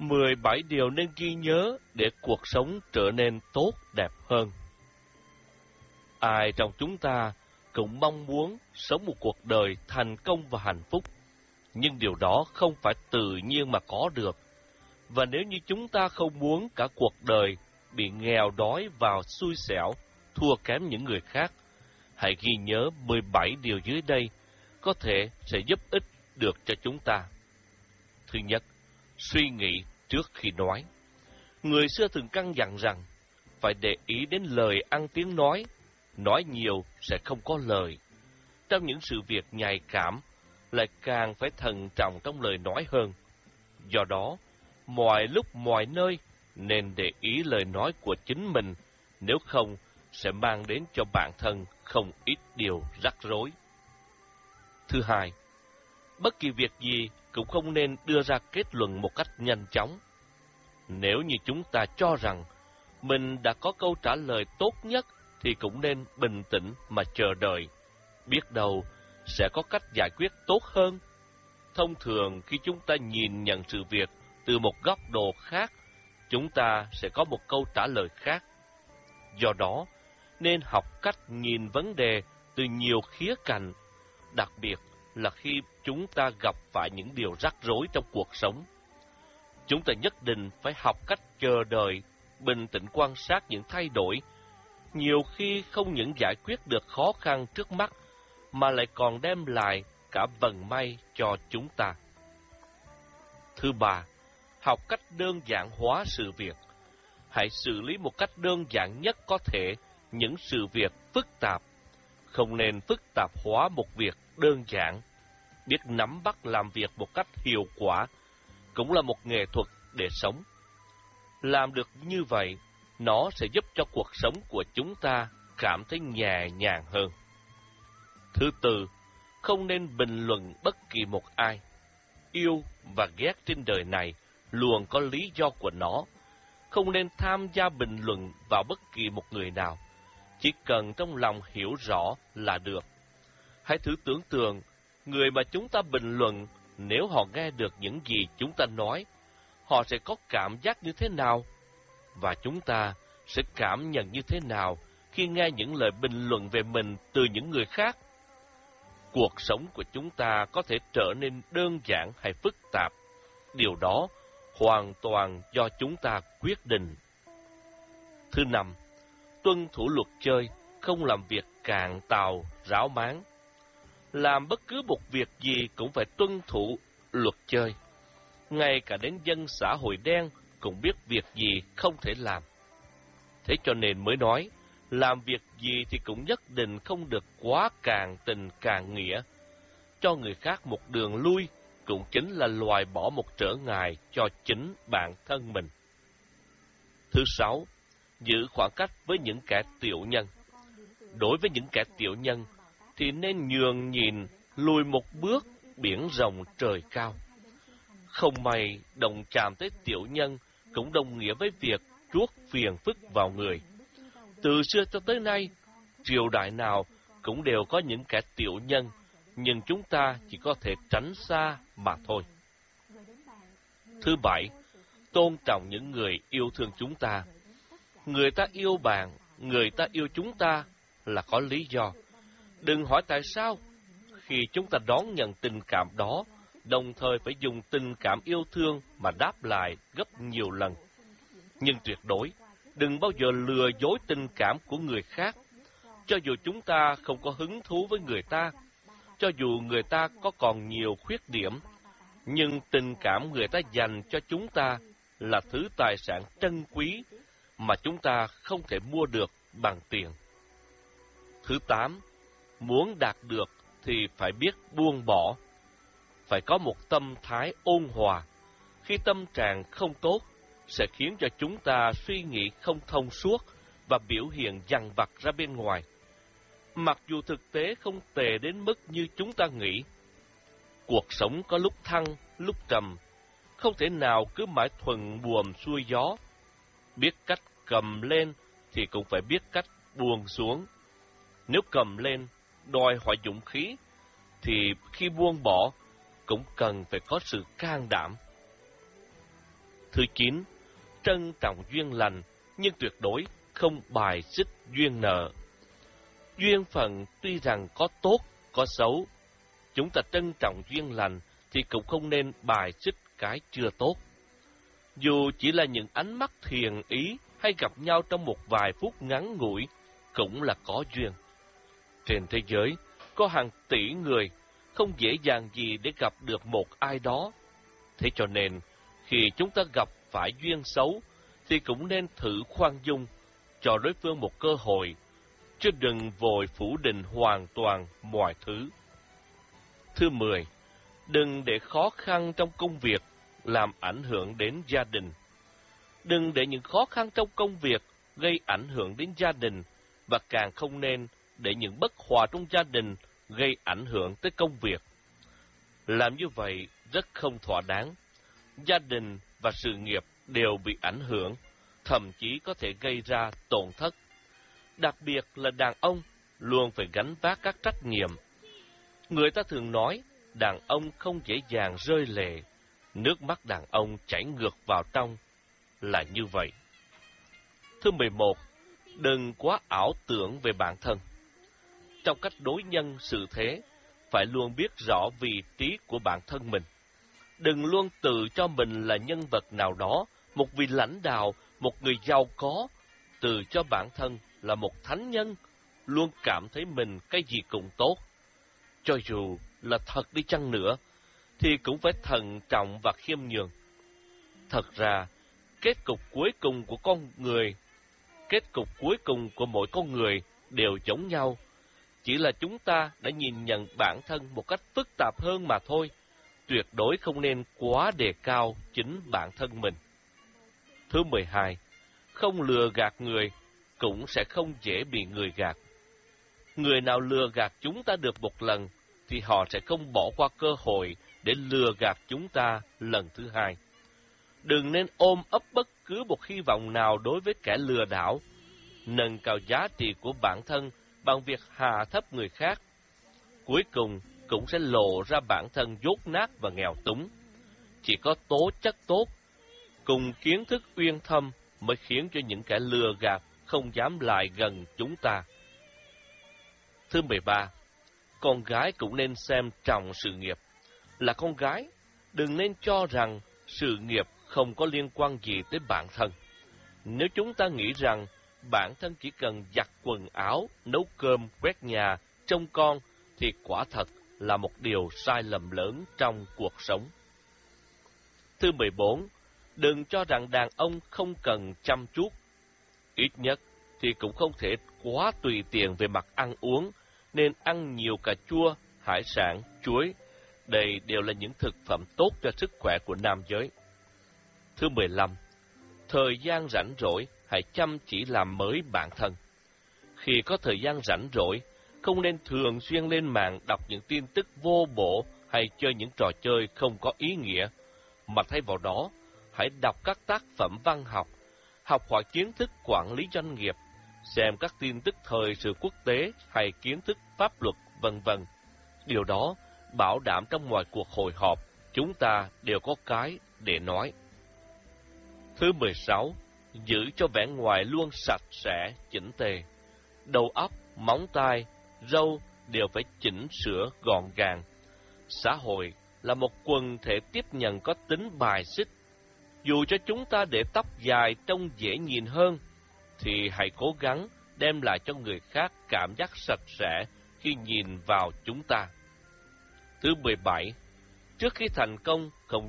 17 điều nên ghi nhớ để cuộc sống trở nên tốt đẹp hơn. Ai trong chúng ta cũng mong muốn sống một cuộc đời thành công và hạnh phúc, nhưng điều đó không phải tự nhiên mà có được. Và nếu như chúng ta không muốn cả cuộc đời bị nghèo đói vào xui xẻo, thua kém những người khác, hãy ghi nhớ 17 điều dưới đây có thể sẽ giúp ích được cho chúng ta. Thứ nhất, suy nghĩ trước khi nói. Người xưa thường căn dặn rằng phải để ý đến lời ăn tiếng nói nhiều sẽ không có lời. Trong những sự việc nhạy cảm, lại càng phải thận trọng trong lời nói hơn. Do đó, mọi lúc mọi nơi nên để ý lời nói của chính mình, nếu không sẽ mang đến cho bản thân không ít điều rắc rối. Thứ hai, bất kỳ việc gì cũng không nên đưa ra kết luận một cách nhanh chóng. Nếu như chúng ta cho rằng mình đã có câu trả lời tốt nhất thì cũng nên bình tĩnh mà chờ đợi. Biết đâu sẽ có cách giải quyết tốt hơn. Thông thường khi chúng ta nhìn nhận sự việc từ một góc độ khác, chúng ta sẽ có một câu trả lời khác. Do đó, nên học cách nhìn vấn đề từ nhiều khía cạnh, đặc biệt là khi chúng ta gặp phải những điều rắc rối trong cuộc sống. Chúng ta nhất định phải học cách chờ đợi, bình tĩnh quan sát những thay đổi, nhiều khi không những giải quyết được khó khăn trước mắt, mà lại còn đem lại cả vận may cho chúng ta. Thứ ba, học cách đơn giản hóa sự việc. Hãy xử lý một cách đơn giản nhất có thể những sự việc phức tạp. Không nên phức tạp hóa một việc đơn giản. Biết nắm bắt làm việc một cách hiệu quả cũng là một nghệ thuật để sống. Làm được như vậy, nó sẽ giúp cho cuộc sống của chúng ta cảm thấy nhẹ nhàng hơn. Thứ tư, không nên bình luận bất kỳ một ai. Yêu và ghét trên đời này luôn có lý do của nó. Không nên tham gia bình luận vào bất kỳ một người nào. Chỉ cần trong lòng hiểu rõ là được. Hãy thử tưởng tượng, người mà chúng ta bình luận, nếu họ nghe được những gì chúng ta nói, họ sẽ có cảm giác như thế nào? Và chúng ta sẽ cảm nhận như thế nào khi nghe những lời bình luận về mình từ những người khác? Cuộc sống của chúng ta có thể trở nên đơn giản hay phức tạp. Điều đó hoàn toàn do chúng ta quyết định. Thứ năm, tuân thủ luật chơi, không làm việc càn tào, ráo máng. Làm bất cứ một việc gì cũng phải tuân thủ luật chơi. Ngay cả đến dân xã hội đen cũng biết việc gì không thể làm. Thế cho nên mới nói, làm việc gì thì cũng nhất định không được quá càng tình càng nghĩa. Cho người khác một đường lui cũng chính là loại bỏ một trở ngại cho chính bản thân mình. Thứ sáu, giữ khoảng cách với những kẻ tiểu nhân. Đối với những kẻ tiểu nhân thì nên nhường nhìn, lùi một bước, biển rộng trời cao. Không may đồng chạm tới tiểu nhân cũng đồng nghĩa với việc chuốc phiền phức vào người. Từ xưa cho tới nay, triều đại nào cũng đều có những kẻ tiểu nhân, nhưng chúng ta chỉ có thể tránh xa mà thôi. Thứ bảy, tôn trọng những người yêu thương chúng ta. Người ta yêu bạn, người ta yêu chúng ta là có lý do. Đừng hỏi tại sao. Khi chúng ta đón nhận tình cảm đó, đồng thời phải dùng tình cảm yêu thương mà đáp lại gấp nhiều lần. Nhưng tuyệt đối, đừng bao giờ lừa dối tình cảm của người khác. Cho dù chúng ta không có hứng thú với người ta, cho dù người ta có còn nhiều khuyết điểm, nhưng tình cảm người ta dành cho chúng ta là thứ tài sản trân quý mà chúng ta không thể mua được bằng tiền. Thứ 8, muốn đạt được thì phải biết buông bỏ. Phải có một tâm thái ôn hòa. Khi tâm trạng không tốt, sẽ khiến cho chúng ta suy nghĩ không thông suốt và biểu hiện dằn vặt ra bên ngoài. Mặc dù thực tế không tệ đến mức như chúng ta nghĩ. Cuộc sống có lúc thăng, lúc trầm, không thể nào cứ mãi thuận buồm xuôi gió. Biết cách cầm lên thì cũng phải biết cách buông xuống. Nếu cầm lên đòi hỏi dũng khí, thì khi buông bỏ cũng cần phải có sự can đảm. Thứ 9, trân trọng duyên lành, nhưng tuyệt đối không bài xích duyên nợ. Duyên phận tuy rằng có tốt, có xấu, chúng ta trân trọng duyên lành thì cũng không nên bài xích cái chưa tốt. Dù chỉ là những ánh mắt thiền ý hay gặp nhau trong một vài phút ngắn ngủi, cũng là có duyên. Trên thế giới, có hàng tỷ người, không dễ dàng gì để gặp được một ai đó. Thế cho nên, khi chúng ta gặp phải duyên xấu, thì cũng nên thử khoan dung, cho đối phương một cơ hội, chứ đừng vội phủ định hoàn toàn mọi thứ. Thứ 10, đừng để khó khăn trong công việc làm ảnh hưởng đến gia đình. Đừng để những khó khăn trong công việc gây ảnh hưởng đến gia đình, và càng không nên để những bất hòa trong gia đình gây ảnh hưởng tới công việc. Làm như vậy rất không thỏa đáng. Gia đình và sự nghiệp đều bị ảnh hưởng, thậm chí có thể gây ra tổn thất. Đặc biệt là đàn ông luôn phải gánh vác các trách nhiệm. Người ta thường nói, đàn ông không dễ dàng rơi lệ, nước mắt đàn ông chảy ngược vào trong, là như vậy. Thứ 11, đừng quá ảo tưởng về bản thân. Trong cách đối nhân xử thế, phải luôn biết rõ vị trí của bản thân mình. Đừng luôn tự cho mình là nhân vật nào đó, một vị lãnh đạo, một người giàu có, tự cho bản thân là một thánh nhân, luôn cảm thấy mình cái gì cũng tốt. Cho dù là thật đi chăng nữa, thì cũng phải thận trọng và khiêm nhường. Thật ra, kết cục cuối cùng của mỗi con người đều giống nhau, chỉ là chúng ta đã nhìn nhận bản thân một cách phức tạp hơn mà thôi. Tuyệt đối không nên quá đề cao chính bản thân mình. Thứ 12, không lừa gạt người, cũng sẽ không dễ bị người gạt. Người nào lừa gạt chúng ta được một lần, thì họ sẽ không bỏ qua cơ hội để lừa gạt chúng ta lần thứ hai. Đừng nên ôm ấp bất cứ một hy vọng nào đối với kẻ lừa đảo. Nâng cao giá trị của bản thân bằng việc hạ thấp người khác, cuối cùng cũng sẽ lộ ra bản thân dốt nát và nghèo túng. Chỉ có tố chất tốt, cùng kiến thức uyên thâm mới khiến cho những kẻ lừa gạt không dám lại gần chúng ta. Thứ 13, con gái cũng nên xem trọng sự nghiệp. Là con gái, đừng nên cho rằng sự nghiệp không có liên quan gì tới bản thân. Nếu chúng ta nghĩ rằng bản thân chỉ cần giặt quần áo, nấu cơm, quét nhà, trông con, thì quả thật là một điều sai lầm lớn trong cuộc sống. Thứ 14, đừng cho rằng đàn ông không cần chăm chút. Ít nhất thì cũng không thể quá tùy tiện về mặt ăn uống, nên ăn nhiều cà chua, hải sản, chuối. Đây đều là những thực phẩm tốt cho sức khỏe của nam giới. Thứ 15, thời gian rảnh rỗi, hãy chăm chỉ làm mới bản thân. Khi có thời gian rảnh rỗi, không nên thường xuyên lên mạng đọc những tin tức vô bổ hay chơi những trò chơi không có ý nghĩa, mà thay vào đó, hãy đọc các tác phẩm văn học, học hỏi kiến thức quản lý doanh nghiệp, xem các tin tức thời sự quốc tế hay kiến thức pháp luật, vân vân. Điều đó bảo đảm trong mọi cuộc hội họp, chúng ta đều có cái để nói. Thứ 16, giữ cho vẻ ngoài luôn sạch sẽ, chỉnh tề. Đầu óc, móng tay, râu đều phải chỉnh sửa gọn gàng. Xã hội là một quần thể tiếp nhận có tính bài xích. Dù cho chúng ta để tóc dài trông dễ nhìn hơn, thì hãy cố gắng đem lại cho người khác cảm giác sạch sẽ khi nhìn vào chúng ta. Thứ 17, trước khi thành công không